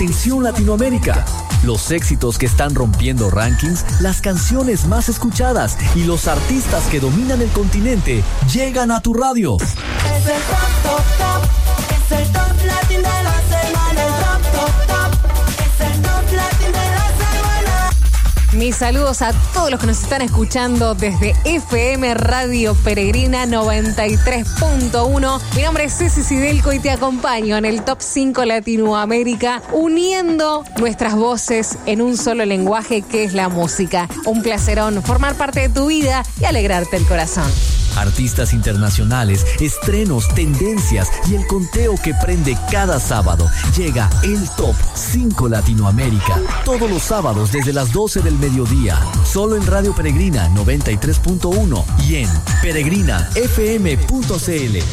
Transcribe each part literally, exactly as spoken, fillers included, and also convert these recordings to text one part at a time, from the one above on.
Atención Latinoamérica. Los éxitos que están rompiendo rankings, las canciones más escuchadas y los artistas que dominan el continente llegan a tu radio. Es el top, top, top. Es el top latin de la semana. El top, top, top. Es el top latin de la semana. Mis saludos a todos los que nos están escuchando desde F M Radio Peregrina noventa y tres punto uno. Mi nombre es Ceci Sidelco y te acompaño en el Top cinco Latinoamérica, uniendo nuestras voces en un solo lenguaje que es la música. Un placerón formar parte de tu vida y alegrarte el corazón. Artistas internacionales, estrenos, tendencias y el conteo que prende cada sábado. Llega el Top cinco Latinoamérica. Todos los sábados desde las doce del mediodía. Solo en Radio Peregrina noventa y tres punto uno y en peregrina f m punto c l.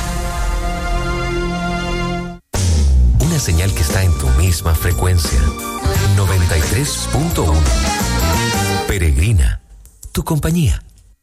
Una señal que está en tu misma frecuencia. noventa y tres punto uno. Peregrina, tu compañía.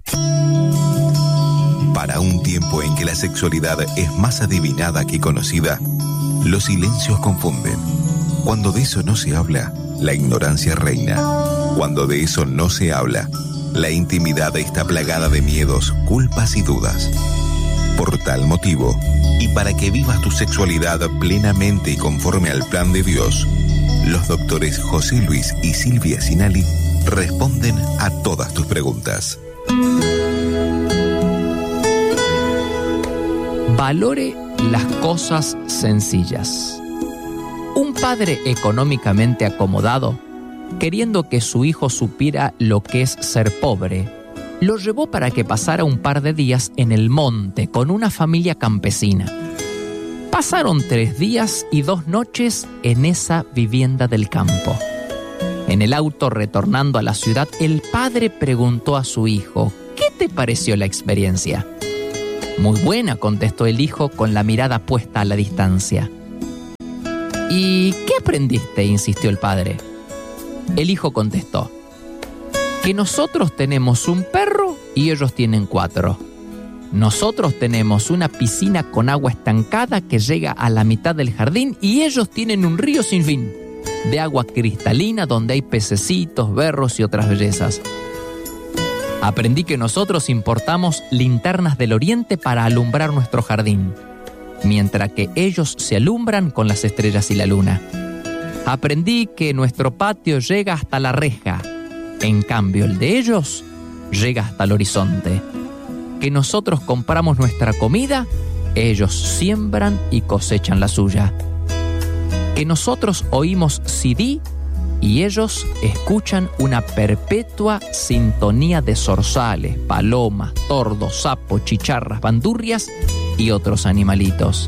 Para un tiempo en que la sexualidad es más adivinada que conocida, los silencios confunden. Cuando de eso no se habla, la ignorancia reina. Cuando de eso no se habla, la intimidad está plagada de miedos, culpas y dudas. Por tal motivo, y para que vivas tu sexualidad plenamente y conforme al plan de Dios, los doctores José Luis y Silvia Sinali responden a todas tus preguntas. Valore las cosas sencillas. Un padre económicamente acomodado, queriendo que su hijo supiera lo que es ser pobre, lo llevó para que pasara un par de días en el monte con una familia campesina. Pasaron tres días y dos noches en esa vivienda del campo. En el auto retornando a la ciudad, el padre preguntó a su hijo: ¿qué te pareció la experiencia? Muy buena, contestó el hijo con la mirada puesta a la distancia. ¿Y qué aprendiste?, insistió el padre. El hijo contestó: que nosotros tenemos un perro y ellos tienen cuatro. Nosotros tenemos una piscina con agua estancada que llega a la mitad del jardín y ellos tienen un río sin fin, de agua cristalina donde hay pececitos, berros y otras bellezas. Aprendí que nosotros importamos linternas del oriente para alumbrar nuestro jardín, mientras que ellos se alumbran con las estrellas y la luna. Aprendí que nuestro patio llega hasta la reja, en cambio el de ellos llega hasta el horizonte. Que nosotros compramos nuestra comida, ellos siembran y cosechan la suya. Que nosotros oímos C D y ellos escuchan una perpetua sintonía de zorzales, palomas, tordos, sapos, chicharras, bandurrias y otros animalitos.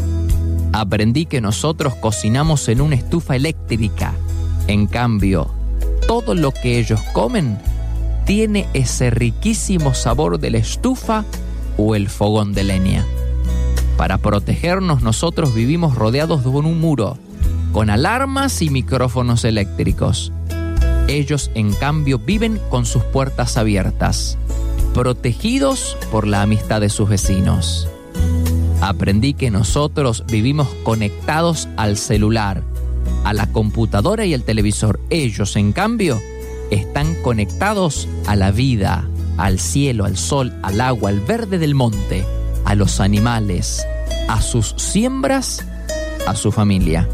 Aprendí que nosotros cocinamos en una estufa eléctrica. En cambio, todo lo que ellos comen tiene ese riquísimo sabor de la estufa o el fogón de leña. Para protegernos, nosotros vivimos rodeados de un muro, con alarmas y micrófonos eléctricos. Ellos, en cambio, viven con sus puertas abiertas, protegidos por la amistad de sus vecinos. Aprendí que nosotros vivimos conectados al celular, a la computadora y al televisor. Ellos, en cambio, están conectados a la vida, al cielo, al sol, al agua, al verde del monte, a los animales, a sus siembras, a su familia.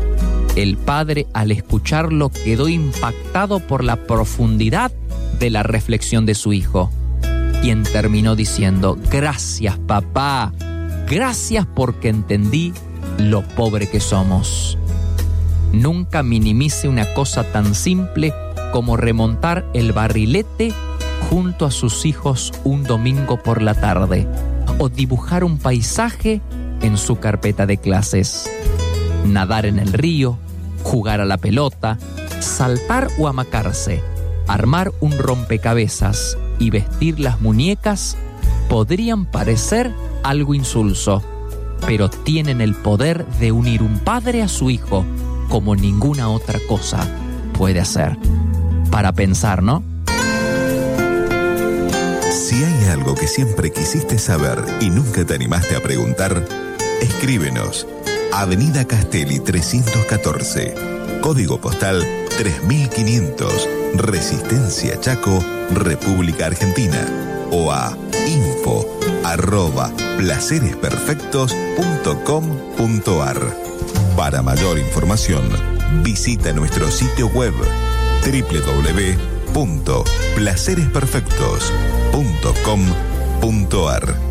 El padre, al escucharlo, quedó impactado por la profundidad de la reflexión de su hijo, quien terminó diciendo: gracias, papá, gracias porque entendí lo pobre que somos. Nunca minimice una cosa tan simple como remontar el barrilete junto a sus hijos un domingo por la tarde, o dibujar un paisaje en su carpeta de clases. Nadar en el río, jugar a la pelota, saltar o amacarse, armar un rompecabezas y vestir las muñecas podrían parecer algo insulso, pero tienen el poder de unir un padre a su hijo como ninguna otra cosa puede hacer. Para pensar, ¿no? Si hay algo que siempre quisiste saber y nunca te animaste a preguntar, escríbenos Avenida Castelli trescientos catorce, código postal tres mil quinientos, Resistencia Chaco, República Argentina, o a info arroba placeresperfectos punto com punto ar. Para mayor información, visita nuestro sitio web doble u doble u doble u punto placeresperfectos punto com punto ar.